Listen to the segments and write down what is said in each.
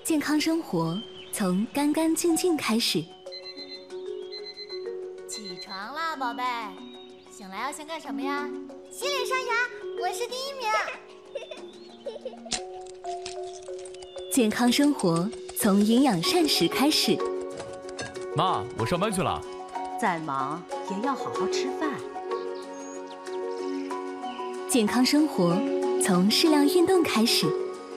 健康生活从干干净净开始。 起床啦，宝贝！醒来要先干什么呀？ 洗脸刷牙，我是第一名。 健康生活从营养膳食开始。 妈，我上班去了。 再忙也要好好吃饭。 健康生活从适量运动开始。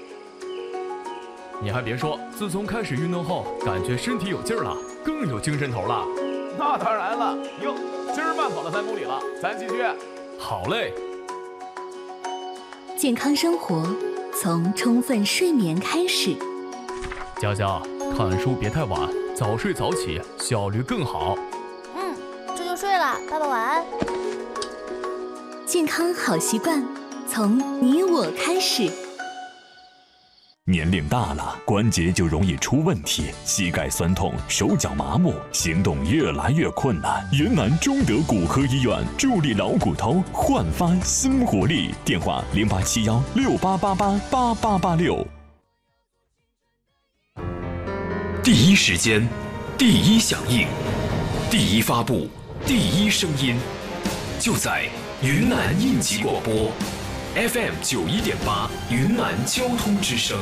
你还别说，自从开始运动后，感觉身体有劲儿了，更有精神头了。 那当然了，哟，今儿慢跑了3公里了，咱继续。 好嘞。 健康生活从充分睡眠开始。 佳佳，看书别太晚，早睡早起，效率更好。 这就睡了，爸爸晚安。 健康好习惯从你我开始。 年龄大了，关节就容易出问题，膝盖酸痛，手脚麻木，行动越来越困难。云南中德骨科医院助力老骨头，焕发新活力。电话087168888886。 第一时间，第一响应，第一发布，第一声音，就在云南应急广播。FM 91.8云南交通之声。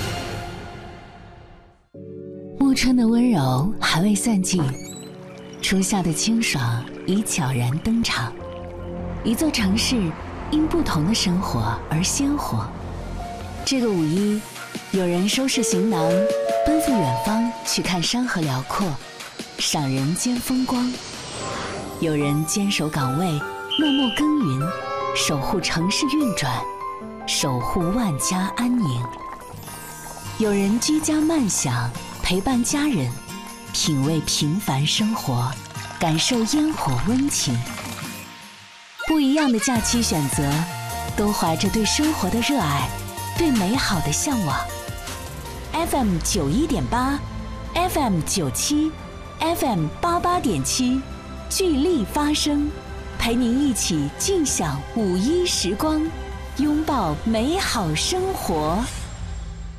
暮春的温柔还未散尽，初夏的清爽已悄然登场。一座城市因不同的生活而鲜活。这个五一，有人收拾行囊，奔赴远方去看山河辽阔，赏人间风光；有人坚守岗位，默默耕耘，守护城市运转，守护万家安宁。有人居家慢享，陪伴家人，品味平凡生活，感受烟火温情。不一样的假期选择，都怀着对生活的热爱，对美好的向往。FM 91.8 FM 97 FM 88.7，聚力发声，陪您一起尽享五一时光，拥抱美好生活。